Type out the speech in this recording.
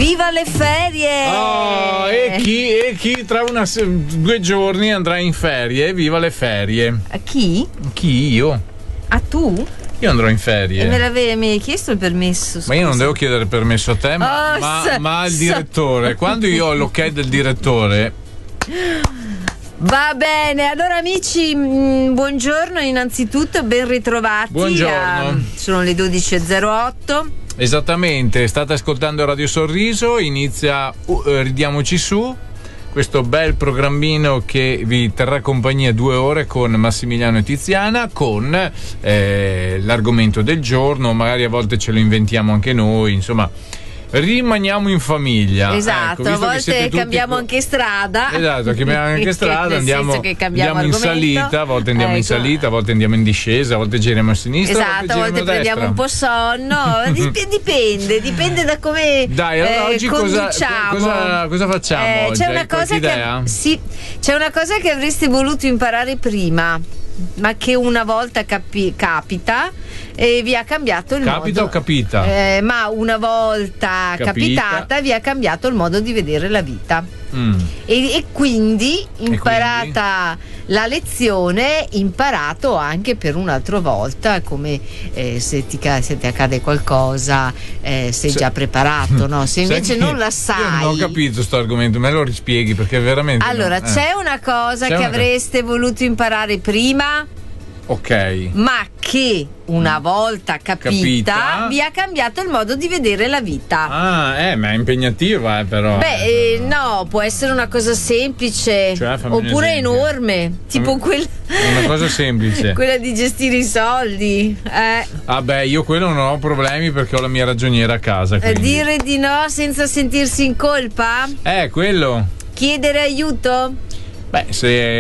Viva le ferie! Oh, e chi tra 2 giorni andrà in ferie? Viva le ferie! Chi? Chi? Io? Tu? Io andrò in ferie. E mi hai chiesto il permesso? Scusa. Ma io non devo chiedere permesso a te, ma al direttore. Quando io ho l'ok del direttore. Va bene, allora amici, buongiorno innanzitutto, ben ritrovati. Buongiorno. Sono le 12.08. Esattamente, state ascoltando Radio Sorriso, inizia Ridiamoci Su, questo bel programmino che vi terrà compagnia 2 ore con Massimiliano e Tiziana, con l'argomento del giorno, magari a volte ce lo inventiamo anche noi, insomma rimaniamo in famiglia. Esatto, a volte cambiamo anche strada. Esatto, cambiamo anche strada, andiamo in salita, a volte andiamo in salita, a volte andiamo in discesa, a volte giriamo a sinistra. Esatto, a volte prendiamo un po' sonno, dipende da come allora oggi conduciamo. cosa facciamo oggi? C'è una cosa che avreste voluto imparare prima, ma che una volta capita e vi ha cambiato il Capita modo. o capita? Ma una volta capitata vi ha cambiato il modo di vedere la vita. E quindi imparata la lezione, imparato anche per un'altra volta, come se ti accade qualcosa, sei già preparato, no? Se invece non la sai. Io non ho capito sto argomento, me lo rispieghi perché veramente. Allora, c'è una cosa che avreste voluto imparare prima. Ok. Ma che una volta capita vi ha cambiato il modo di vedere la vita. Ma è impegnativa però. No, può essere una cosa semplice, cioè, oppure enorme, tipo quella. Una cosa semplice. Quella di gestire i soldi. Io quello non ho problemi perché ho la mia ragioniera a casa. Dire di no senza sentirsi in colpa? Quello. Chiedere aiuto? Se